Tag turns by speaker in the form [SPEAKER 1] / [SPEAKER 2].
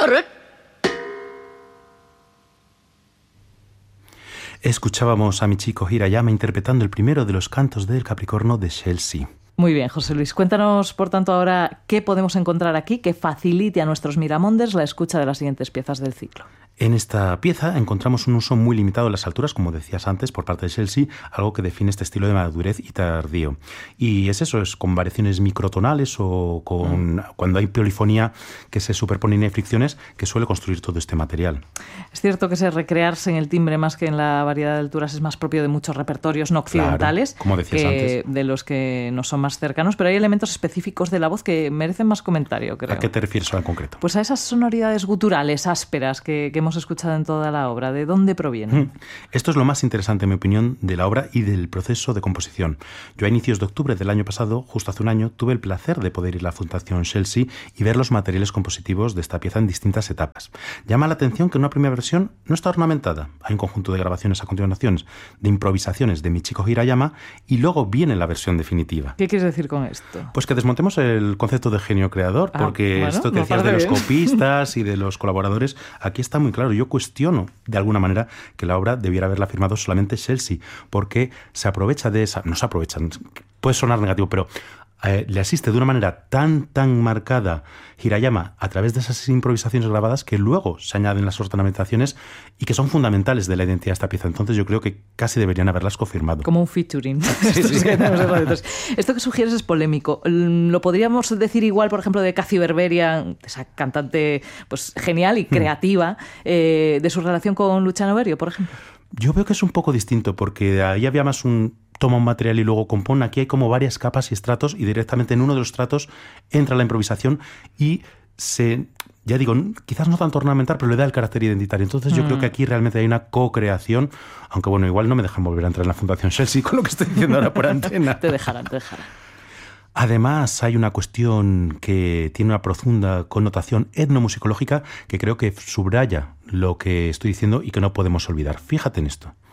[SPEAKER 1] Escuchábamos a Michiko Hirayama interpretando el primero de los cantos del Capricorno de Chelsea.
[SPEAKER 2] Muy bien, José Luis. Cuéntanos, por tanto, ahora qué podemos encontrar aquí que facilite a nuestros miramonders la escucha de las siguientes piezas del ciclo.
[SPEAKER 1] En esta pieza encontramos un uso muy limitado de las alturas, como decías antes, por parte de Chelsea, algo que define este estilo de madurez y tardío. Y es eso, es con variaciones microtonales o con cuando hay polifonía que se superponen y hay fricciones que suele construir todo este material.
[SPEAKER 2] Es cierto que recrearse en el timbre más que en la variedad de alturas es más propio de muchos repertorios no occidentales,
[SPEAKER 1] claro, como decías antes,
[SPEAKER 2] de los que nos son más cercanos, pero hay elementos específicos de la voz que merecen más comentario, creo.
[SPEAKER 1] ¿A qué te refieres en concreto?
[SPEAKER 2] Pues a esas sonoridades guturales, ásperas, que hemos escuchado en toda la obra. ¿De dónde provienen?
[SPEAKER 1] Esto es lo más interesante, en mi opinión, de la obra y del proceso de composición. Yo a inicios de octubre del año pasado, justo hace un año, tuve el placer de poder ir a la Fundación Chelsea y ver los materiales compositivos de esta pieza en distintas etapas. Llama la atención que en una primera versión no está ornamentada. Hay un conjunto de grabaciones a continuación, de improvisaciones de Michiko Hirayama, y luego viene la versión definitiva.
[SPEAKER 2] ¿Qué quieres decir con esto?
[SPEAKER 1] Pues que desmontemos el concepto de genio creador, porque bueno, esto que decías de los copistas y de los colaboradores, aquí está muy claro. Yo cuestiono, de alguna manera, que la obra debiera haberla firmado solamente Chelsea, porque se aprovecha de esa... No se aprovechan, puede sonar negativo, pero le asiste de una manera tan marcada Hirayama a través de esas improvisaciones grabadas que luego se añaden las ornamentaciones y que son fundamentales de la identidad de esta pieza. Entonces yo creo que casi deberían haberlas confirmado.
[SPEAKER 2] Como un featuring.
[SPEAKER 1] Sí.
[SPEAKER 2] Esto que sugieres es polémico. ¿Lo podríamos decir igual, por ejemplo, de Cathy Berberian, esa cantante pues genial y creativa, de su relación con Luciano Berio, por ejemplo?
[SPEAKER 1] Yo veo que es un poco distinto, porque ahí había más toma un material y luego compone. Aquí hay como varias capas y estratos, y directamente en uno de los estratos entra la improvisación y ya digo, quizás no tanto ornamental, pero le da el carácter identitario. Entonces yo creo que aquí realmente hay una co-creación, aunque bueno, igual no me dejan volver a entrar en la Fundación Chelsea con lo que estoy diciendo ahora por antena.
[SPEAKER 2] Te dejarán.
[SPEAKER 1] Además, hay una cuestión que tiene una profunda connotación etnomusicológica que creo que subraya lo que estoy diciendo y que no podemos olvidar. Fíjate en esto.